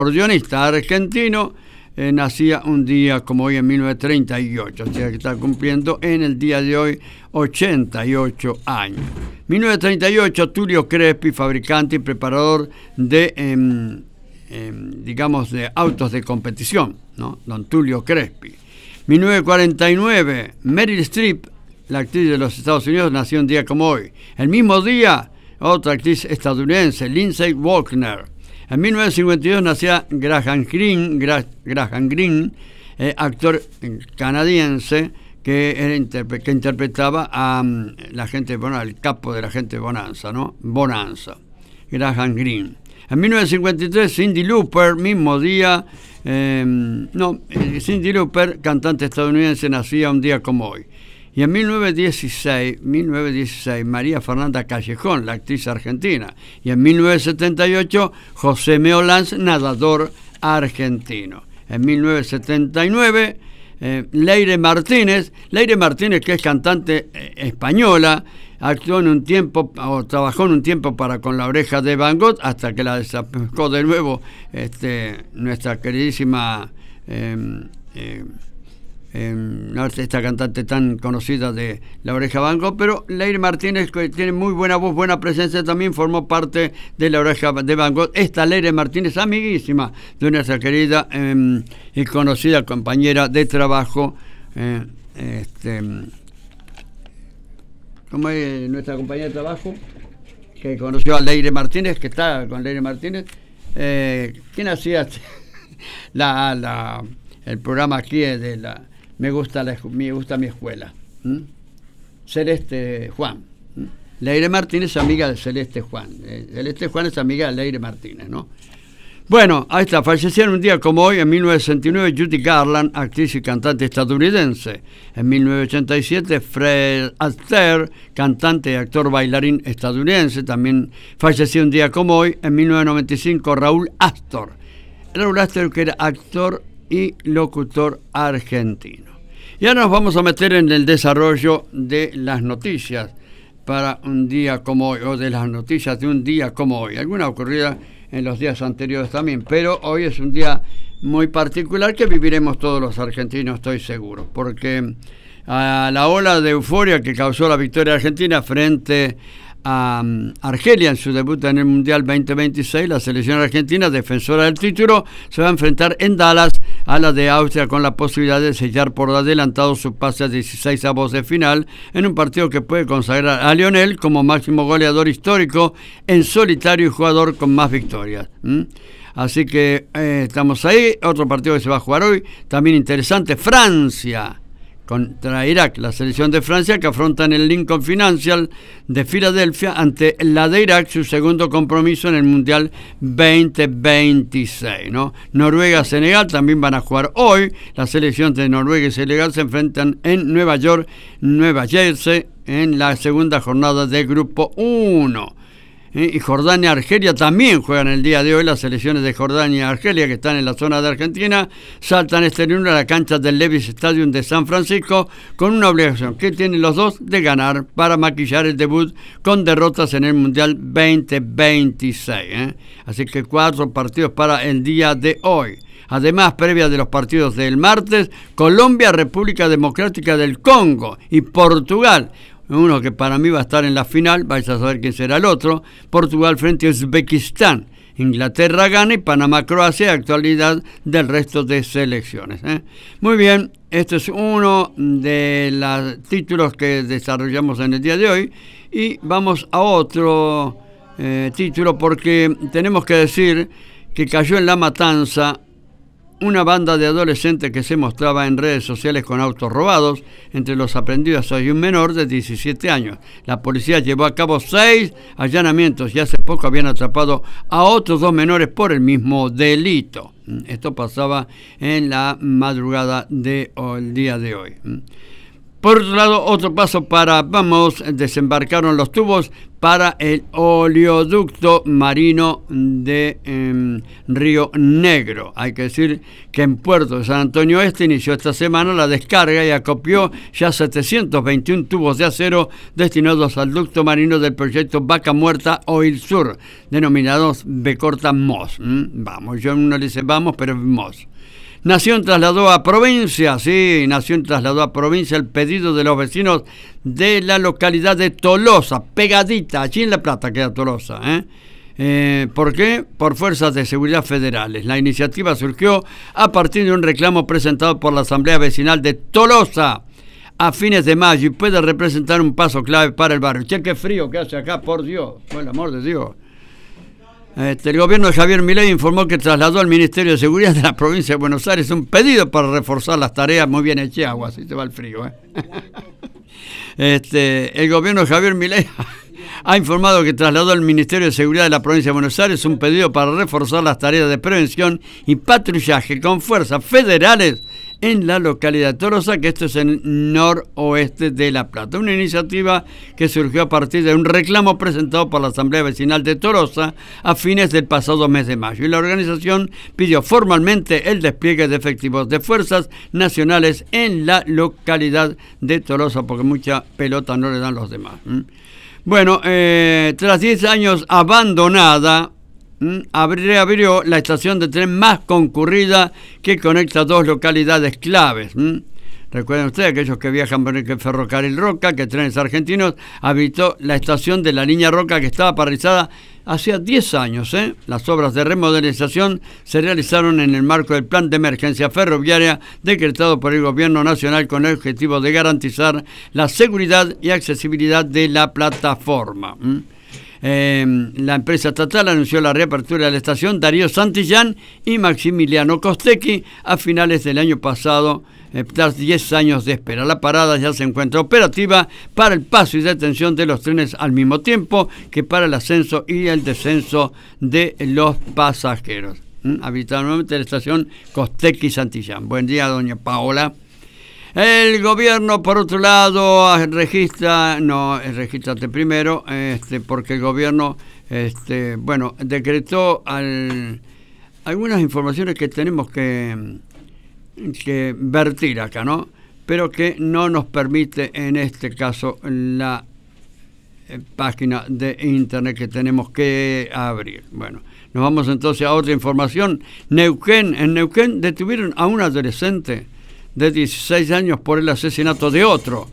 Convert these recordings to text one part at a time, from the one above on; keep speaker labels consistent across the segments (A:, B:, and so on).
A: acordeonista argentino, nacía un día como hoy en 1938, o sea que está cumpliendo en el día de hoy 88 años. 1938, Tulio Crespi, fabricante y preparador de, digamos, de autos de competición, ¿no? Don Tulio Crespi. 1949, Meryl Streep, la actriz de los Estados Unidos, nació un día como hoy. El mismo día, otra actriz estadounidense, Lindsay Wagner. En 1952 nacía Graham Greene, actor canadiense que interpretaba a la gente, bueno, el capo de la gente de Bonanza, ¿no? Bonanza, Graham Greene. En 1953, Cyndi Lauper, mismo día, Cyndi Lauper, cantante estadounidense, nacía un día como hoy. Y en 1916, María Fernanda Callejón, la actriz argentina. Y en 1978, José Meolans, nadador argentino. En 1979, Leire Martínez, que es cantante española, actuó en un tiempo, o trabajó en un tiempo con La Oreja de Van Gogh, hasta que la desaplicó de nuevo nuestra queridísima... esta cantante tan conocida de La Oreja Van Gogh, pero Leire Martínez, que tiene muy buena voz, buena presencia, también formó parte de La Oreja de Van Gogh. Esta Leire Martínez, amiguísima de nuestra querida y conocida compañera de trabajo, ¿cómo es nuestra compañera de trabajo? Que conoció a Leire Martínez, que está con Leire Martínez. ¿Quién hacía el programa aquí de la... Me gusta mi escuela. Celeste Juan. Leire Martínez, amiga de Celeste Juan. Celeste Juan es amiga de Leire Martínez, ¿no? Bueno, ahí está. Fallecieron un día como hoy, en 1969, Judy Garland, actriz y cantante estadounidense. En 1987, Fred Astaire, cantante y actor bailarín estadounidense. También falleció un día como hoy, en 1995, Raúl Astor. Raúl Astor, que era actor y locutor argentino. Y ahora nos vamos a meter en el desarrollo de las noticias para un día como hoy, o de las noticias de un día como hoy. Alguna ocurrida en los días anteriores también, pero hoy es un día muy particular que viviremos todos los argentinos, estoy seguro, porque a la ola de euforia que causó la victoria argentina frente a Argelia en su debut en el Mundial 2026, la selección argentina, defensora del título, se va a enfrentar en Dallas a la de Austria, con la posibilidad de sellar por adelantado su pase a 16avos de final en un partido que puede consagrar a Lionel como máximo goleador histórico en solitario y jugador con más victorias. Así que estamos ahí. Otro partido que se va a jugar hoy, también interesante, Francia contra Irak, la selección de Francia, que afronta en el Lincoln Financial de Filadelfia ante la de Irak, su segundo compromiso en el Mundial 2026, ¿no? Noruega-Senegal también van a jugar hoy. La selección de Noruega y Senegal se enfrentan en Nueva York, Nueva Jersey, en la segunda jornada del Grupo 1. Y Jordania-Argelia también juegan el día de hoy. Las selecciones de Jordania y Argelia, que están en la zona de Argentina, saltan este lunes a la cancha del Levi's Stadium de San Francisco con una obligación que tienen los dos de ganar para maquillar el debut con derrotas en el Mundial 2026. Así que 4 partidos para el día de hoy. Además, previa de los partidos del martes, Colombia, República Democrática del Congo y Portugal. Uno que para mí va a estar en la final, vais a saber quién será el otro. Portugal frente a Uzbekistán. Inglaterra gana y Panamá-Croacia, actualidad del resto de selecciones. Muy bien, este es uno de los títulos que desarrollamos en el día de hoy. Y vamos a otro título, porque tenemos que decir que cayó en La Matanza una banda de adolescentes que se mostraba en redes sociales con autos robados. Entre los aprendidos hay un menor de 17 años. La policía llevó a cabo 6 allanamientos y hace poco habían atrapado a otros 2 menores por el mismo delito. Esto pasaba en la madrugada del día de hoy. Por otro lado, otro paso para Vamos, desembarcaron los tubos para el oleoducto marino de Río Negro. Hay que decir que en Puerto de San Antonio Este inició esta semana la descarga y acopió ya 721 tubos de acero destinados al ducto marino del proyecto Vaca Muerta Oil Sur, denominados B corta MOS. Vamos, yo no le dice vamos, pero es MOS. Nación trasladó a provincia, sí, Nación trasladó a provincia el pedido de los vecinos de la localidad de Tolosa, pegadita, allí en La Plata queda Tolosa, ¿Por qué? Por fuerzas de seguridad federales. La iniciativa surgió a partir de un reclamo presentado por la Asamblea Vecinal de Tolosa a fines de mayo y puede representar un paso clave para el barrio. Che, qué frío que hace acá, por Dios, por el amor de Dios. El gobierno de Javier Milei informó que trasladó al Ministerio de Seguridad de la provincia de Buenos Aires un pedido para reforzar las tareas. Muy bien, eché agua, así te va el frío. El gobierno de Javier Milei ha informado que trasladó al Ministerio de Seguridad de la provincia de Buenos Aires un pedido para reforzar las tareas de prevención y patrullaje con fuerzas federales en la localidad de Tolosa, que esto es en el noroeste de La Plata. Una iniciativa que surgió a partir de un reclamo presentado por la Asamblea Vecinal de Tolosa a fines del pasado mes de mayo. Y la organización pidió formalmente el despliegue de efectivos de fuerzas nacionales en la localidad de Tolosa, porque mucha pelota no le dan los demás. Bueno, tras 10 años abandonada, reabrió la estación de tren más concurrida que conecta dos localidades claves. Recuerden ustedes, aquellos que viajan por el ferrocarril Roca, que Trenes Argentinos habilitó la estación de la línea Roca que estaba paralizada hacía 10 años. Las obras de remodelización se realizaron en el marco del Plan de Emergencia Ferroviaria decretado por el Gobierno Nacional con el objetivo de garantizar la seguridad y accesibilidad de la plataforma. La empresa estatal anunció la reapertura de la estación Darío Santillán y Maximiliano Costecchi a finales del año pasado, tras 10 años de espera. La parada ya se encuentra operativa para el paso y detención de los trenes al mismo tiempo que para el ascenso y el descenso de los pasajeros. Habilitada nuevamente la estación Costecchi Santillán. Buen día, doña Paola. El gobierno, por otro lado, regístrate primero, porque el gobierno, decretó algunas informaciones que tenemos que vertir acá, ¿no? Pero que no nos permite, en este caso, la página de internet que tenemos que abrir. Bueno, nos vamos entonces a otra información. En Neuquén detuvieron a un adolescente de 16 años por el asesinato de otro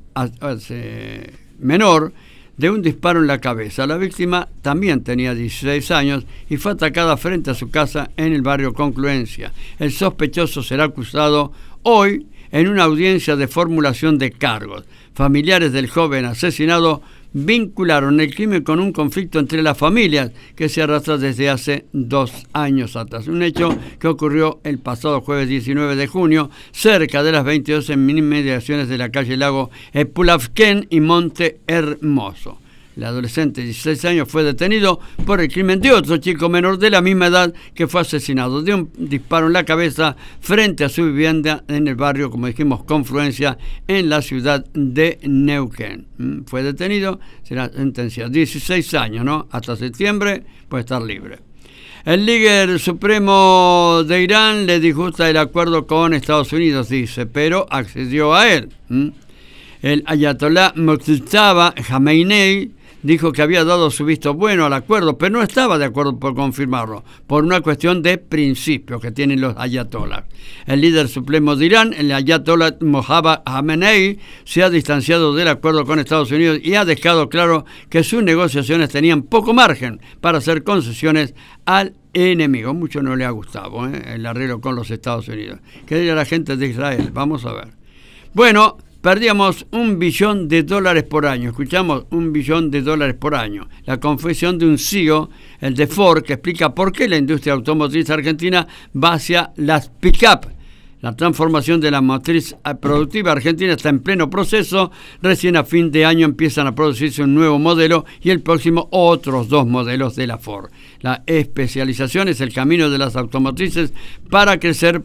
A: menor de un disparo en la cabeza. La víctima también tenía 16 años y fue atacada frente a su casa en el barrio Confluencia. El sospechoso será acusado hoy en una audiencia de formulación de cargos. Familiares del joven asesinado vincularon el crimen con un conflicto entre las familias que se arrastra desde hace 2 años atrás. Un hecho que ocurrió el pasado jueves 19 de junio, cerca de las 22 en inmediaciones de la calle Lago Epulavquén y Monte Hermoso. El adolescente de 16 años fue detenido por el crimen de otro chico menor de la misma edad que fue asesinado de un disparo en la cabeza frente a su vivienda en el barrio, como dijimos, Confluencia, en la ciudad de Neuquén. Fue detenido, será sentenciado 16 años, ¿no? Hasta septiembre puede estar libre. El líder supremo de Irán le disgusta el acuerdo con Estados Unidos, dice, pero accedió a él. El ayatolá Mojtaba Khamenei dijo que había dado su visto bueno al acuerdo, pero no estaba de acuerdo por confirmarlo, por una cuestión de principios que tienen los ayatolás. El líder supremo de Irán, el ayatolá Mojtaba Khamenei, se ha distanciado del acuerdo con Estados Unidos y ha dejado claro que sus negociaciones tenían poco margen para hacer concesiones al enemigo. Mucho no le ha gustado el arreglo con los Estados Unidos. ¿Qué diría la gente de Israel? Vamos a ver. Bueno, perdíamos $1 billón por año. Escuchamos, $1 billón por año. La confesión de un CEO, el de Ford, que explica por qué la industria automotriz argentina va hacia las pick-up. La transformación de la matriz productiva argentina está en pleno proceso. Recién a fin de año empiezan a producirse un nuevo modelo y el próximo otros 2 modelos de la Ford. La especialización es el camino de las automotrices para crecer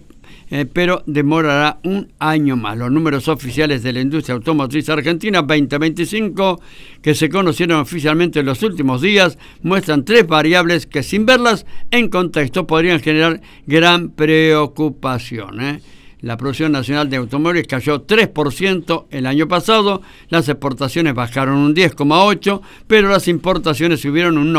A: pero demorará un año más. Los números oficiales de la industria automotriz argentina 2025, que se conocieron oficialmente en los últimos días, muestran 3 variables que, sin verlas en contexto, podrían generar gran preocupación. La producción nacional de automóviles cayó 3% el año pasado, las exportaciones bajaron un 10,8%, pero las importaciones subieron un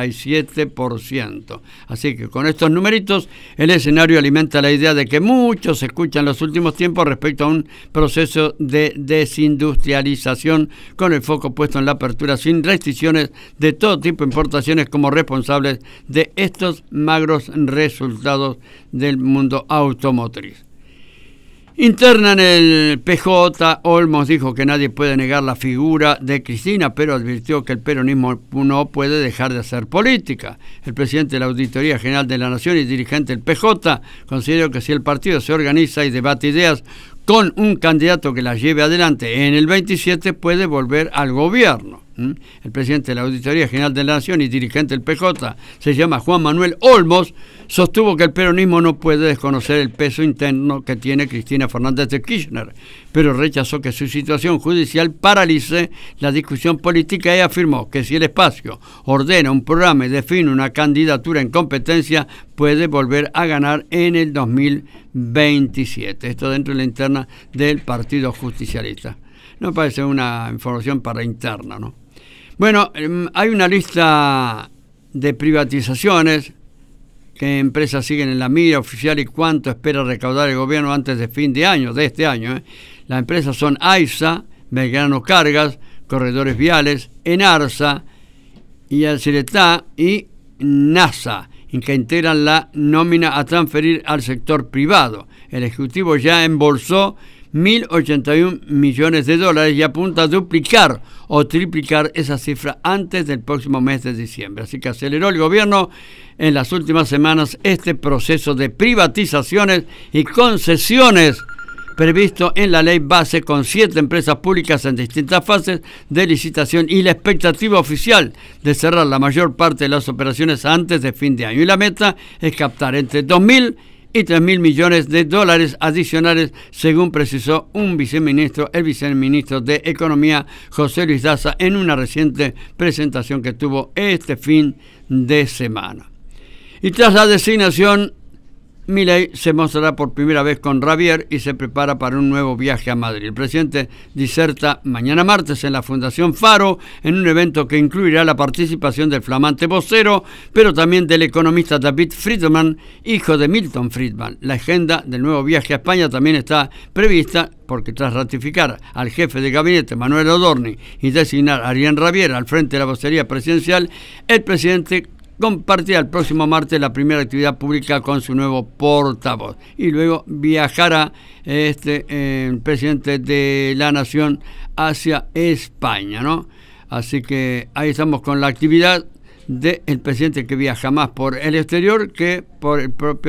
A: 97%. Así que con estos numeritos, el escenario alimenta la idea de que muchos se escuchan en los últimos tiempos respecto a un proceso de desindustrialización con el foco puesto en la apertura sin restricciones de todo tipo de importaciones como responsables de estos magros resultados del mundo automotriz. Interna en el PJ, Olmos dijo que nadie puede negar la figura de Cristina, pero advirtió que el peronismo no puede dejar de hacer política. El presidente de la Auditoría General de la Nación y dirigente del PJ consideró que si el partido se organiza y debate ideas con un candidato que las lleve adelante en el 27, puede volver al gobierno. El presidente de la Auditoría General de la Nación y dirigente del PJ, se llama Juan Manuel Olmos, sostuvo que el peronismo no puede desconocer el peso interno que tiene Cristina Fernández de Kirchner, pero rechazó que su situación judicial paralice la discusión política y afirmó que si el espacio ordena un programa y define una candidatura en competencia, puede volver a ganar en el 2027. Esto dentro de la interna del Partido Justicialista. No parece una información para interna, ¿no? Bueno, hay una lista de privatizaciones, qué empresas siguen en la mira oficial y cuánto espera recaudar el gobierno antes de fin de año, de este año. Las empresas son AISA, Belgrano Cargas, Corredores Viales, Enarsa, Yacyretá y NASA, que integran la nómina a transferir al sector privado. El Ejecutivo ya embolsó 1.081 millones de dólares y apunta a duplicar o triplicar esa cifra antes del próximo mes de diciembre. Así que aceleró el gobierno en las últimas semanas este proceso de privatizaciones y concesiones previsto en la ley base, con 7 empresas públicas en distintas fases de licitación y la expectativa oficial de cerrar la mayor parte de las operaciones antes de fin de año. Y la meta es captar entre 2.000 y 3.000 millones de dólares adicionales, según precisó el viceministro de Economía, José Luis Daza, en una reciente presentación que tuvo este fin de semana. Y tras la designación, Milei se mostrará por primera vez con Javier y se prepara para un nuevo viaje a Madrid. El presidente diserta mañana martes en la Fundación Faro en un evento que incluirá la participación del flamante vocero, pero también del economista David Friedman, hijo de Milton Friedman. La agenda del nuevo viaje a España también está prevista porque tras ratificar al jefe de gabinete Manuel Odorni y designar a Ariel Javier al frente de la vocería presidencial, el presidente compartirá el próximo martes la primera actividad pública con su nuevo portavoz y luego viajará el presidente de la Nación hacia España, ¿no? Así que ahí estamos con la actividad del presidente que viaja más por el exterior que por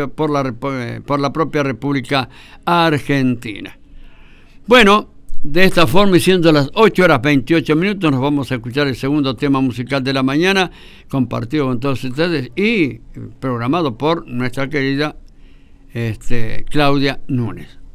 A: la propia República Argentina. Bueno, de esta forma, y siendo las 8:28, nos vamos a escuchar el segundo tema musical de la mañana, compartido con todos ustedes y programado por nuestra querida Claudia Núñez.